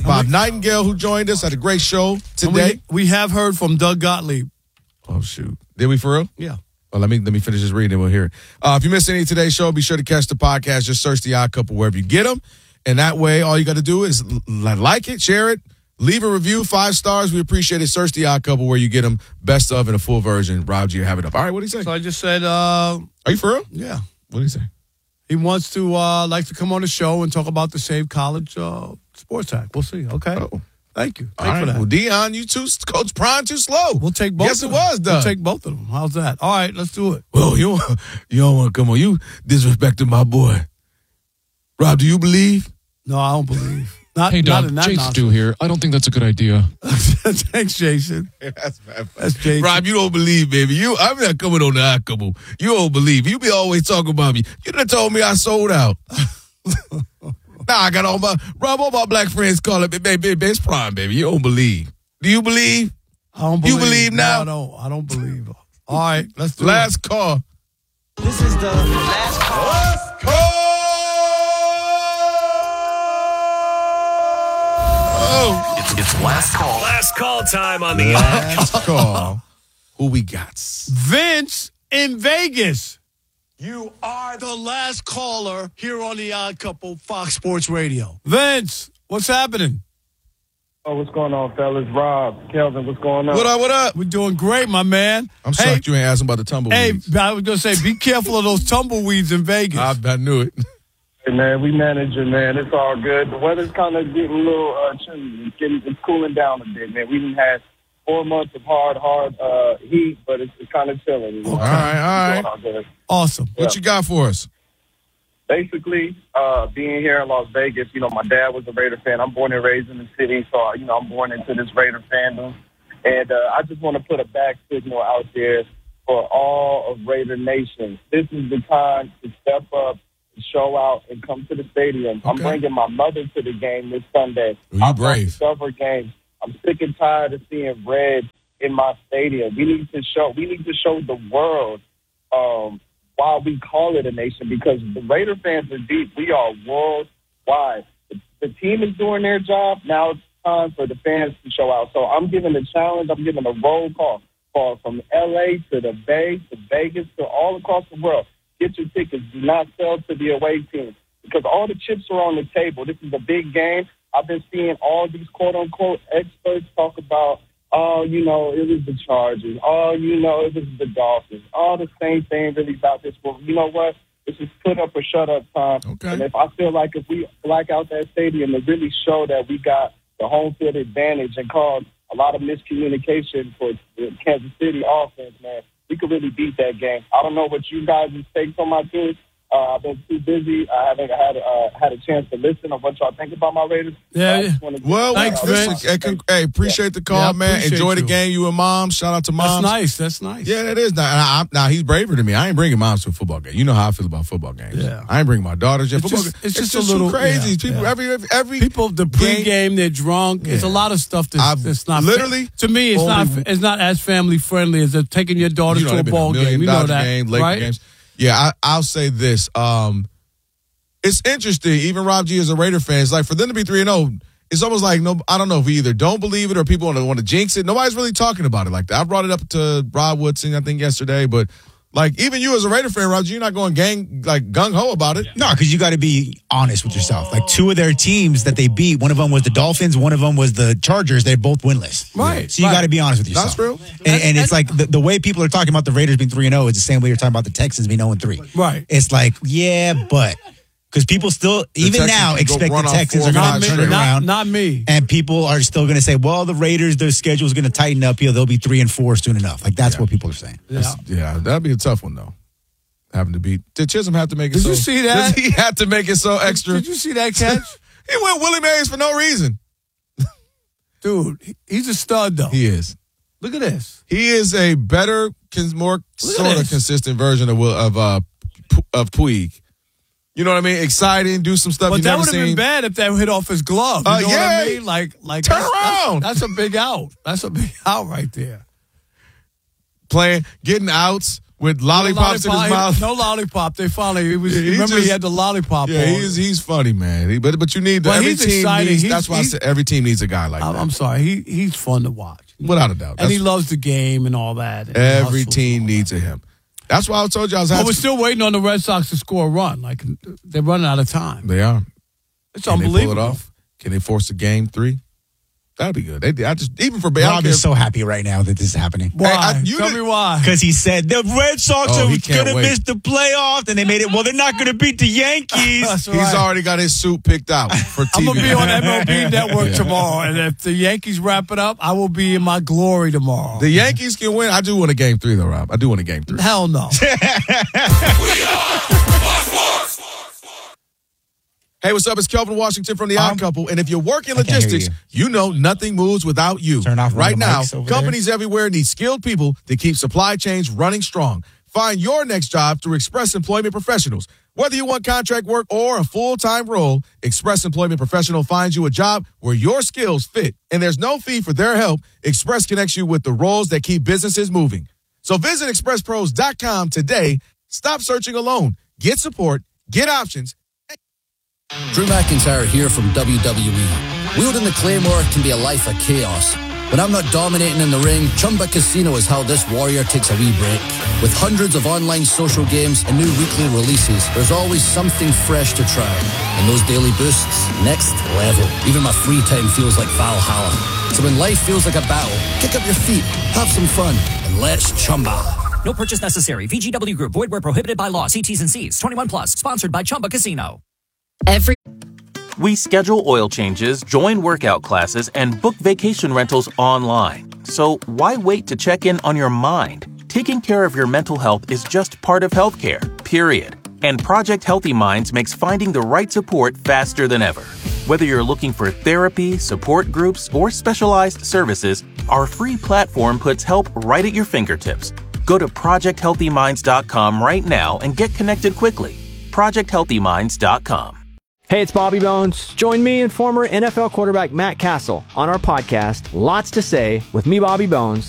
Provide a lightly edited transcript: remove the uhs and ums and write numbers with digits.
Bob Nightingale, who joined us, had a great show today. We have heard from Doug Gottlieb. Oh, shoot. Did we for real? Yeah. Well, let me finish this reading and we'll hear it. If you missed any of today's show, be sure to catch the podcast. Just search The Odd Couple wherever you get them. And that way, all you got to do is like it, share it, leave a review, 5 stars. We appreciate it. Search The Odd Couple where you get them. Best of in a full version. Rob G, have it up. All right, what did he say? So I just said, Are you for real? Yeah. What did he say? He wants to like to come on the show and talk about the Save College Sports Act. We'll see. Okay. Oh. Thank you. All right. For that. Well, Dion, you too, Coach Prime, too slow. We'll take both. Yes, of it them. was, Doug. We'll take both of them. How's that? All right, let's do it. Well, you don't want to come on. You disrespecting my boy. Rob, do you believe? No, I don't believe. Not, hey, not Doug, in that Jake nonsense. Stu here. I don't think that's a good idea. Thanks, Jason. That's Jason. Rob, you don't believe, baby. I'm not coming on the Odd Couple. You don't believe. You be always talking about me. You done told me I sold out. Now I got all my black friends calling me, baby, it's Prime, baby. You don't believe. Do you believe? I don't believe. You believe now? No, I don't believe. All right, let's do Last call. This is the last call. Last call. It's last call. Last call time on the Last call. Who we got? Vince in Vegas. You are the last caller here on The Odd Couple, Fox Sports Radio. Vince, what's happening? Oh, what's going on, fellas? Rob, Kelvin, what's going on? What up? We're doing great, my man. I'm shocked you ain't asking about the tumbleweeds. Hey, I was going to say, be careful of those tumbleweeds in Vegas. I knew it. Hey, man, we manage it, man. It's all good. The weather's kind of getting a little chilly. It's cooling down a bit, man. We didn't have 4 months of hard heat, but it's kind of chilling. You know? All right. All good. Awesome. What you got for us? Basically, being here in Las Vegas, my dad was a Raider fan. I'm born and raised in the city, so, I'm born into this Raider fandom. And I just want to put a back signal out there for all of Raider Nation. This is the time to step up, show out, and come to the stadium. Okay. I'm bringing my mother to the game this Sunday. Well, you brave. Cover games. I'm sick and tired of seeing red in my stadium. We need to show the world why we call it a nation, because the Raider fans are deep. We are worldwide. The team is doing their job. Now it's time for the fans to show out. So I'm giving a challenge. I'm giving a roll call from L.A. to the Bay to Vegas to all across the world. Get your tickets. Do not sell to the away team, because all the chips are on the table. This is a big game. I've been seeing all these quote-unquote experts talk about, it was the Chargers. It was the Dolphins. All the same thing really about this. Well, you know what? This is put up or shut up time. Okay. And I feel like if we black out that stadium and really show that we got the home field advantage and cause a lot of miscommunication for the Kansas City offense, man, we could really beat that game. I don't know what you guys' takes on my team. I've been too busy. I haven't had a chance to listen on what y'all think about my Raiders. Yeah. Well, thanks, Vince. Hey, appreciate the call, man. appreciate Enjoy the you. game. You and Mom. Shout out to Mom. That's nice. Yeah, that is. Now, he's braver than me. I ain't bringing Moms to a football game. You know how I feel about football games. Yeah. I ain't bringing my daughters to football games. It's just too a little crazy. yeah, People, yeah. every people, the pregame, they're drunk. Yeah. It's a lot of stuff that's not literally to me. It's not as family friendly as taking your daughters to a ball game. You know that, games, Laker right? games. Yeah, I'll say this. It's interesting. Even Rob G as a Raider fan, it's like for them to be 3-0. It's almost like I don't know if we either don't believe it or people want to jinx it. Nobody's really talking about it like that. I brought it up to Rod Woodson, I think, yesterday, but. Like, even you as a Raider fan, Roger, you're not going gung-ho about it. No, because you got to be honest with yourself. Like, 2 of their teams that they beat, one of them was the Dolphins, one of them was the Chargers. They're both winless. Right. So you got to be honest with yourself. That's real. And it's like the way people are talking about the Raiders being 3-0 is the same way you're talking about the Texans being 0-3. Right. It's like, yeah, but... Because people still, even now, expect the Texans are going to turn it around. Not me. And people are still going to say, well, the Raiders, their schedule is going to tighten up here. They'll be 3-4 soon enough. Like, that's what people are saying. Yeah, that'd be a tough one, though. Having to beat. Did Chisholm have to make it Did you see that? He had to make it so extra. Did you see that catch? He went Willie Mays for no reason. Dude, he's a stud, though. He is. Look at this. He is a better, more sort of consistent version of Puig. You know what I mean? Exciting, do some stuff but you've that never would have been seen. bad if that hit off his glove. You know what I mean? Like turn around. That's a big out. That's a big out right there. Getting outs. with lollipops in his mouth. No lollipop. They finally. He just- had the lollipop. Yeah, on. he's funny, man. But you need Well, every he's team exciting. needs. He's- That's why I said every team needs a guy like that. I'm sorry. He's fun to watch. Without a doubt. And he loves the game and all that. And Every hustles team and all needs that. him. That's why I told you I was But happy. we're still waiting on the Red Sox to score a run. Like, they're running out of time. They are. It's Can they unbelievable. pull it off? Can they force a game 3? That'd be good. Even for Bay, I don't Rob care is if- so happy right now that this is happening. Why? you Tell did- me why. Because he said the Red Sox Oh, are he can't going to wait. miss the playoffs, and they made it. Well, they're not going to beat the Yankees. That's He's right. already got his suit picked out for TV. I'm going to be on MLB Network tomorrow. And if the Yankees wrap it up, I will be in my glory tomorrow. The Yankees can win. I do want a game 3, though, Rob. I do want a game 3. Hell no. Hey, what's up? It's Kelvin Washington from The Odd Couple. And if you're working can't hear logistics, you know nothing moves without you. Turn off one right of the now, mics over companies everywhere need skilled people to keep supply chains running strong. Find your next job through Express Employment Professionals. Whether you want contract work or a full-time role, Express Employment Professional finds you a job where your skills fit. And there's no fee for their help. Express connects you with the roles that keep businesses moving. So visit expresspros.com today. Stop searching alone. Get support. Get options. Drew McIntyre here from WWE. Wielding the Claymore can be a life of chaos. When I'm not dominating in the ring, Chumba Casino is how this warrior takes a wee break. With hundreds of online social games and new weekly releases, there's always something fresh to try. And those daily boosts, next level. Even my free time feels like Valhalla. So when life feels like a battle, kick up your feet, have some fun, and let's Chumba. No purchase necessary. VGW Group. Void where prohibited by law. See T's and C's. 21 plus. Sponsored by Chumba Casino. We schedule oil changes, join workout classes, and book vacation rentals online. So why wait to check in on your mind? Taking care of your mental health is just part of healthcare, period. And Project Healthy Minds makes finding the right support faster than ever. Whether you're looking for therapy, support groups, or specialized services, our free platform puts help right at your fingertips. Go to ProjectHealthyMinds.com right now and get connected quickly. ProjectHealthyMinds.com. Hey, it's Bobby Bones. Join me and former NFL quarterback Matt Castle on our podcast, Lots to Say, with me, Bobby Bones,